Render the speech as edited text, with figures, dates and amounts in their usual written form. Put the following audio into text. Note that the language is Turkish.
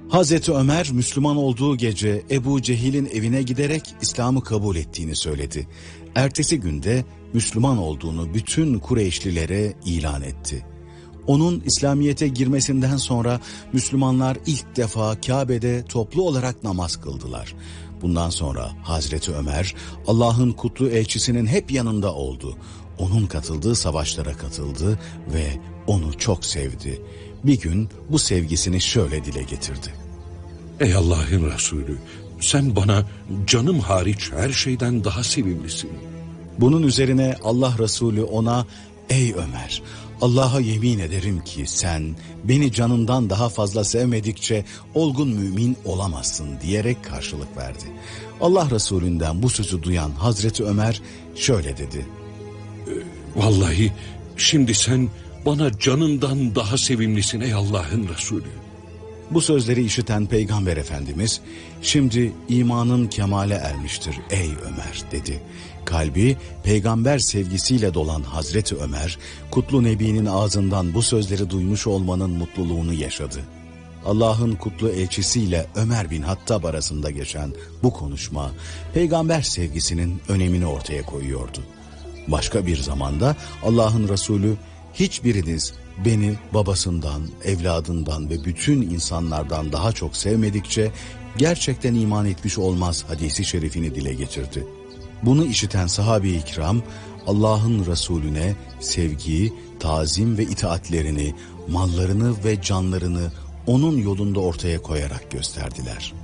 Hazreti Ömer Müslüman olduğu gece Ebu Cehil'in evine giderek İslam'ı kabul ettiğini söyledi. Ertesi günde Müslüman olduğunu bütün Kureyşlilere ilan etti. Onun İslamiyet'e girmesinden sonra Müslümanlar ilk defa Kabe'de toplu olarak namaz kıldılar. Bundan sonra Hazreti Ömer Allah'ın kutlu elçisinin hep yanında oldu. Onun katıldığı savaşlara katıldı ve onu çok sevdi. Bir gün bu sevgisini şöyle dile getirdi. Ey Allah'ın Resulü, sen bana canım hariç her şeyden daha sevimlisin. Bunun üzerine Allah Resulü ona, ey Ömer, Allah'a yemin ederim ki sen beni canından daha fazla sevmedikçe olgun mümin olamazsın diyerek karşılık verdi. Allah Resulünden bu sözü duyan Hazreti Ömer şöyle dedi. Vallahi şimdi sen bana canından daha sevimlisin ey Allah'ın Resulü. Bu sözleri işiten Peygamber Efendimiz, şimdi imanın kemale ermiştir ey Ömer dedi. Kalbi peygamber sevgisiyle dolan Hazreti Ömer, kutlu Nebi'nin ağzından bu sözleri duymuş olmanın mutluluğunu yaşadı. Allah'ın kutlu elçisiyle Ömer bin Hattab arasında geçen bu konuşma, peygamber sevgisinin önemini ortaya koyuyordu. Başka bir zamanda Allah'ın Resulü, hiçbiriniz beni babasından, evladından ve bütün insanlardan daha çok sevmedikçe gerçekten iman etmiş olmaz hadisi şerifini dile getirdi. Bunu işiten sahabe-i kiram Allah'ın Resulüne sevgi, tazim ve itaatlerini, mallarını ve canlarını onun yolunda ortaya koyarak gösterdiler.